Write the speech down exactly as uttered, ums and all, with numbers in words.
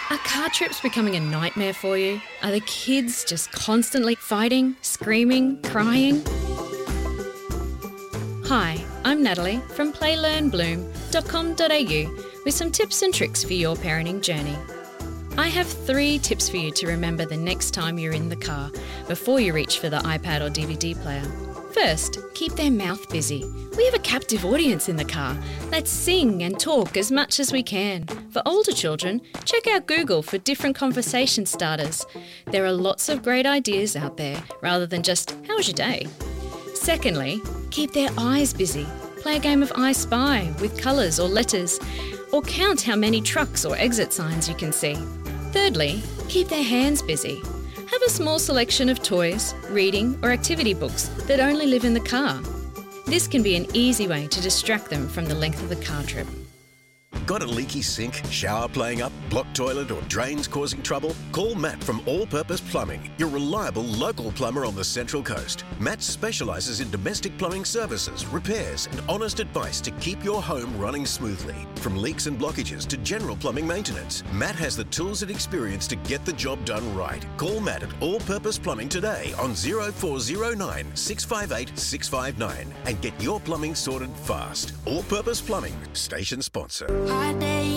Are car trips becoming a nightmare for you? Are the kids just constantly fighting, screaming, crying? Hi, I'm Natalie from play learn bloom dot com dot a u with some tips and tricks for your parenting journey. I have three tips for you to remember the next time you're in the car before you reach for the iPad or D V D player. First, keep their mouth busy. We have a captive audience in the car. Let's sing and talk as much as we can. For older children, check out Google for different conversation starters. There are lots of great ideas out there rather than just, how was your day? Secondly, keep their eyes busy. Play a game of I Spy with colours or letters, or count how many trucks or exit signs you can see. Thirdly, keep their hands busy. Have a small selection of toys, reading or activity books that only live in the car. This can be an easy way to distract them from the length of the car trip. Got a leaky sink, shower playing up, blocked toilet or drains causing trouble? Call Matt from All Purpose Plumbing, your reliable local plumber on the Central Coast. Matt specialises in domestic plumbing services, repairs and honest advice to keep your home running smoothly. From leaks and blockages to general plumbing maintenance, Matt has the tools and experience to get the job done right. Call Matt at All Purpose Plumbing today on zero four zero nine, six five eight, six five nine and get your plumbing sorted fast. All Purpose Plumbing, station sponsor. My day